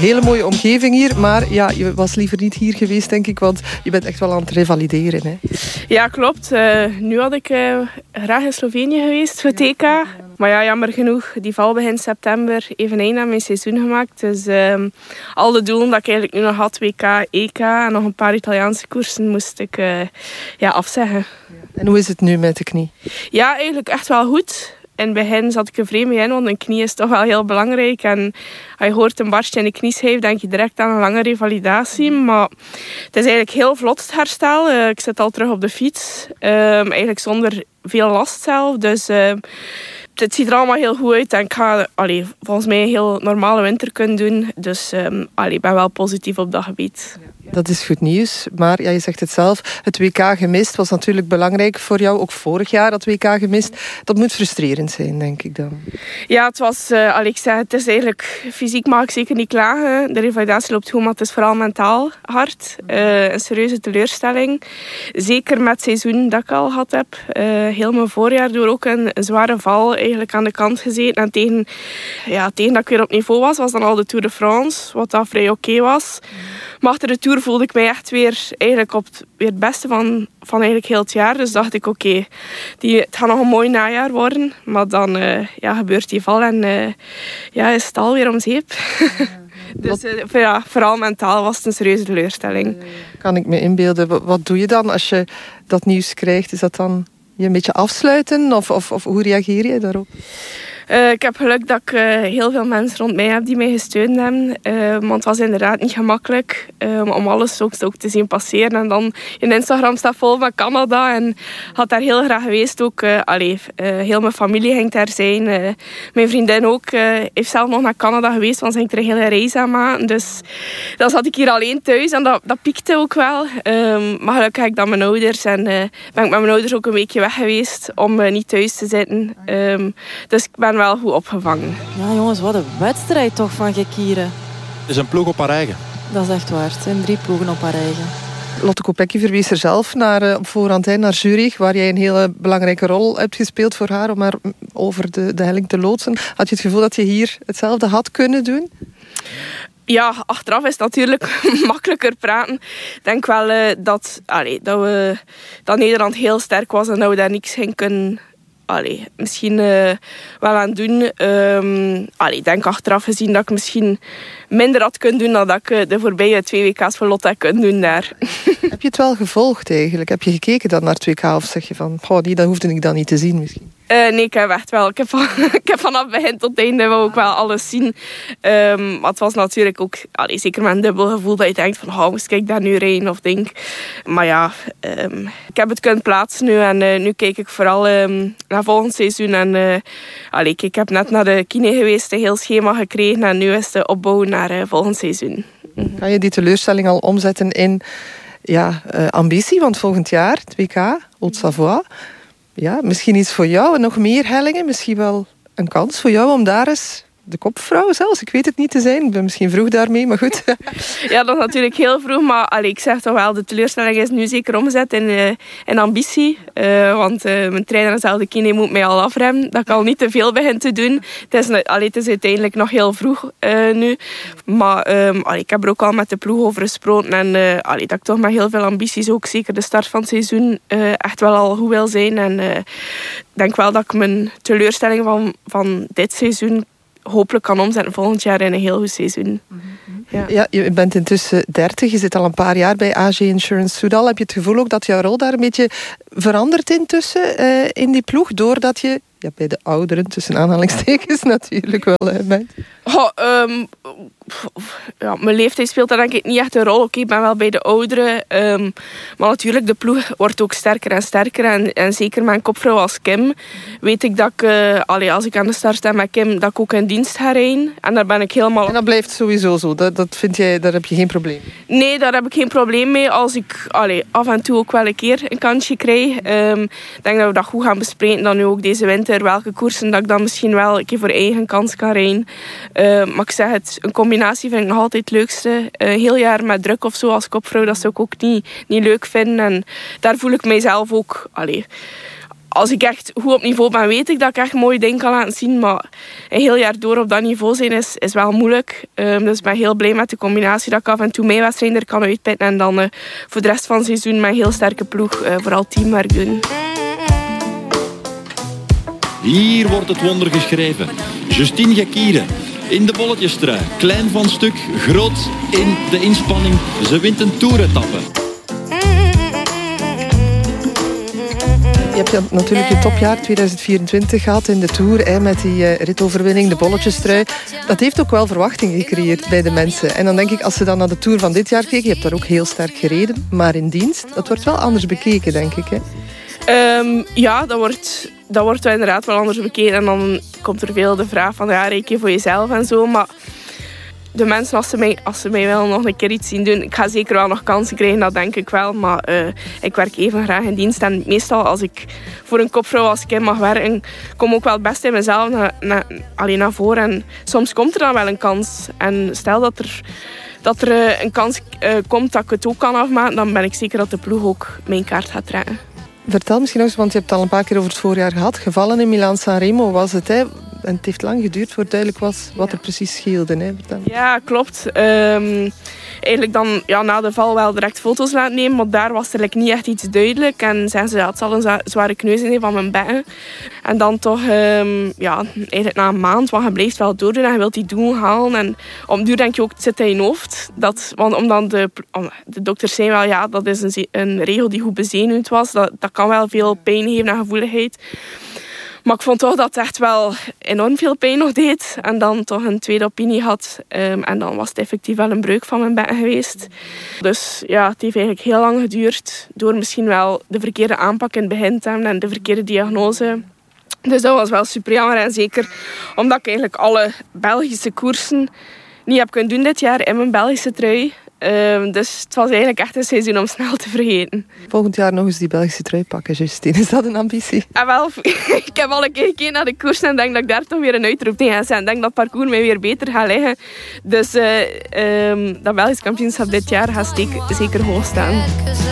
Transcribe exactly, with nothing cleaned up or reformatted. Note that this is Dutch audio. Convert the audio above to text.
hele mooie omgeving hier, maar ja, je was liever niet hier geweest, denk ik, want je bent echt wel aan het revalideren. Hè? Ja, klopt. Uh, nu had ik uh, graag in Slovenië geweest voor T K. Maar ja, jammer genoeg, die val begin september even eind aan mijn seizoen gemaakt. Dus uh, al de doelen dat ik eigenlijk nu nog had, W K, E K en nog een paar Italiaanse koersen, moest ik uh, ja, afzeggen. En hoe is het nu met de knie? Ja, eigenlijk echt wel goed. In het begin zat ik er vreemd mee in, want een knie is toch wel heel belangrijk. En als je hoort een barstje in de knieschijf, denk je direct aan een lange revalidatie. Maar het is eigenlijk heel vlot, het herstel. Uh, ik zit al terug op de fiets. Uh, eigenlijk zonder veel last zelf. Dus uh, het ziet er allemaal heel goed uit. En ik ga allee, volgens mij een heel normale winter kunnen doen. Dus um, allee, ik ben wel positief op dat gebied. Dat is goed nieuws, maar ja, je zegt het zelf, het W K gemist was natuurlijk belangrijk voor jou. Ook vorig jaar dat W K gemist. Dat moet frustrerend zijn, denk ik dan. Ja, het was, uh, allee, ik zeg, het is eigenlijk, fysiek mag ik zeker niet klagen. De revalidatie loopt goed, maar het is vooral mentaal hard. Uh, een serieuze teleurstelling. Zeker met het seizoen dat ik al gehad heb. Uh, heel mijn voorjaar door ook een, een zware val eigenlijk aan de kant gezeten. En tegen, ja, tegen dat ik weer op niveau was, was dan al de Tour de France, wat dat vrij oké okay was. Maar achter de Tour voelde ik mij echt weer, eigenlijk op het, weer het beste van, van eigenlijk heel het jaar. Dus dacht ik, oké, okay, het gaat nog een mooi najaar worden. Maar dan uh, ja, gebeurt die val en uh, ja, is het alweer om zeep. Ja. Dus uh, ja, vooral mentaal was het een serieuze teleurstelling. Kan ik me inbeelden. Wat doe je dan als je dat nieuws krijgt? Is dat dan je een beetje afsluiten? Of, of, of hoe reageer je daarop? Uh, ik heb geluk dat ik uh, heel veel mensen rond mij heb die mij gesteund hebben. Uh, want het was inderdaad niet gemakkelijk uh, om alles ook, ook te zien passeren. En dan, je Instagram staat vol van Canada. En had daar heel graag geweest ook. Uh, allee, uh, heel mijn familie ging daar zijn. Uh, mijn vriendin ook uh, heeft zelf nog naar Canada geweest. Want ze ging er een hele reis aan maken. Dus dan zat ik hier alleen thuis. En dat, dat piekte ook wel. Um, maar gelukkig heb ik dan mijn ouders. En uh, ben ik met mijn ouders ook een weekje weg geweest. Om uh, niet thuis te zitten. Um, dus ik ben wel goed opgevangen. Ja jongens, wat een wedstrijd toch van Gekieren. Het is een ploeg op haar eigen. Dat is echt waar. Het zijn drie ploegen op haar eigen. Lotte Kopecky verwees er zelf naar, op voorhand hè, naar Zurich, waar jij een hele belangrijke rol hebt gespeeld voor haar om haar over de, de helling te loodsen. Had je het gevoel dat je hier hetzelfde had kunnen doen? Ja, achteraf is het natuurlijk makkelijker praten. Ik denk wel uh, dat, allee, dat, we, dat Nederland heel sterk was en dat we daar niks ging kunnen... Allee, misschien uh, wel aan doen. Um, allee, ik denk achteraf gezien dat ik misschien minder had kunnen doen dan dat ik uh, de voorbije twee W K's voor Lotte heb kunnen doen daar. Heb je het wel gevolgd eigenlijk? Heb je gekeken dan naar het W K of zeg je van, oh nee, dat hoefde ik dan niet te zien misschien? Uh, nee, ik heb echt wel. Ik heb, van, ik heb vanaf begin tot einde wel ook wel alles zien. Um, maar het was natuurlijk ook allee, zeker met een dubbel gevoel dat je denkt van, oh, moest ik daar nu rijden of denk. Maar ja, um, ik heb het kunnen plaatsen nu en uh, nu kijk ik vooral um, naar volgend seizoen. En uh, allee, ik heb net naar de kine geweest, een heel schema gekregen en nu is de opbouw naar uh, volgend seizoen. Mm-hmm. Kan je die teleurstelling al omzetten in ja, uh, ambitie? Want volgend jaar, het W K, Haute-Savoie. Ja, misschien iets voor jou en nog meer hellingen. Misschien wel een kans voor jou om daar eens de kopvrouw zelfs, ik weet het niet te zijn. Ik ben misschien vroeg daarmee, maar goed. Ja, dat is natuurlijk heel vroeg. Maar allee, ik zeg toch wel, de teleurstelling is nu zeker omgezet in, uh, in ambitie. Uh, want uh, mijn trainer zelf, de kine, moet mij al afremmen. Dat ik al niet te veel begin te doen. Het is, allee, het is uiteindelijk nog heel vroeg uh, nu. Maar um, allee, ik heb er ook al met de ploeg over gesproken. En uh, allee, dat ik toch met heel veel ambities, ook zeker de start van het seizoen, uh, echt wel al goed wil zijn. En uh, ik denk wel dat ik mijn teleurstelling van, van dit seizoen hopelijk kan omzetten volgend jaar in een heel goed seizoen. Ja. Ja, je bent intussen dertig, je zit al een paar jaar bij A G Insurance Soudal. Heb je het gevoel ook dat jouw rol daar een beetje verandert intussen uh, in die ploeg, doordat je ja, bij de ouderen, tussen aanhalingstekens natuurlijk wel uh, bent? Oh, um, ja, mijn leeftijd speelt daar denk ik niet echt een rol. Oké, okay, ik ben wel bij de ouderen. Um, maar natuurlijk, de ploeg wordt ook sterker en sterker. En, en zeker mijn kopvrouw als Kim, weet ik dat ik, uh, allee, als ik aan de start sta met Kim, dat ik ook in dienst ga rijden. En daar ben ik helemaal... En dat blijft sowieso zo? Dat, dat vind jij, daar heb je geen probleem mee? Nee, daar heb ik geen probleem mee. Als ik allee, af en toe ook wel een keer een kansje krijg. Um, ik denk dat we dat goed gaan bespreken dan nu ook deze winter. Welke koersen dat ik dan misschien wel een keer voor eigen kans kan rijden. Uh, maar ik zeg het, een combinatie vind ik nog altijd het leukste. Een uh, heel jaar met druk of zo als kopvrouw, dat zou ik ook niet, niet leuk vinden. En daar voel ik mijzelf ook... Allee, als ik echt goed op niveau ben, weet ik dat ik echt mooie dingen kan laten zien. Maar een heel jaar door op dat niveau zijn is, is wel moeilijk. Um, dus ik ben heel blij met de combinatie dat ik af en toe mijn wedstrijden er kan uitpitten. En dan uh, voor de rest van het seizoen met een heel sterke ploeg uh, vooral teamwerk doen. Hier wordt het wonder geschreven. Justine Gekiere in de bolletjestrui. Klein van stuk, groot in de inspanning. Ze wint een toeretappe. Je hebt ja, natuurlijk je topjaar tweeduizend vierentwintig gehad in de Tour. Hè, met die uh, ritoverwinning, de bolletjestrui. Dat heeft ook wel verwachting gecreëerd bij de mensen. En dan denk ik, als ze dan naar de Tour van dit jaar kijken... Je hebt daar ook heel sterk gereden, maar in dienst. Dat wordt wel anders bekeken, denk ik. Hè? Um, ja, dat wordt, dat wordt wel inderdaad wel anders bekeken. En dan komt er veel de vraag van... Ja, reken je voor jezelf en zo. Maar de mensen, als ze mij, als ze mij wel nog een keer iets zien doen... Ik ga zeker wel nog kansen krijgen, dat denk ik wel. Maar uh, ik werk even graag in dienst. En meestal als ik voor een kopvrouw als ik in mag werken... kom ook wel het beste in mezelf na, na, alleen naar voren. En soms komt er dan wel een kans. En stel dat er... dat er een kans uh, komt dat ik het ook kan afmaken... dan ben ik zeker dat de ploeg ook mijn kaart gaat trekken. Vertel misschien nog eens, want je hebt het al een paar keer over het voorjaar gehad. Gevallen in Milaan-San Remo was het, hè? En het heeft lang geduurd voordat duidelijk was wat ja. er precies scheelde. Hè? Ja, klopt. Um, eigenlijk dan ja, na de val wel direct foto's laten nemen, maar daar was er niet echt iets duidelijk. En zeiden ze, ja, het zal een zware kneus zijn van mijn bekken. En dan toch, um, ja, eigenlijk na een maand, want je blijft wel doordoen en je wilt die doen halen. En op den duur denk je ook, het zit in je hoofd. Dat, want omdat de, de dokters zeiden wel, ja, dat is een, een regel die goed bezenuwd was. Dat, dat kan wel veel pijn geven en gevoeligheid. Maar ik vond toch dat het echt wel enorm veel pijn nog deed. En dan toch een tweede opinie had. Um, en dan was het effectief wel een breuk van mijn bekken geweest. Dus ja, het heeft eigenlijk heel lang geduurd. Door misschien wel de verkeerde aanpak in het begin te hebben en de verkeerde diagnose. Dus dat was wel super jammer. En zeker omdat ik eigenlijk alle Belgische koersen niet heb kunnen doen dit jaar in mijn Belgische trui. Um, dus het was eigenlijk echt een seizoen om snel te vergeten. Volgend jaar nog eens die Belgische trui pakken, Justine. Is dat een ambitie? En wel, ik heb al een keer gekeken naar de koers en denk dat ik daar toch weer een uitroep tegen ga zetten. Ik denk dat het parcours mij weer beter gaat liggen. Dus uh, um, dat Belgisch kampioenschap dit jaar gaat zeker, zeker hoog staan.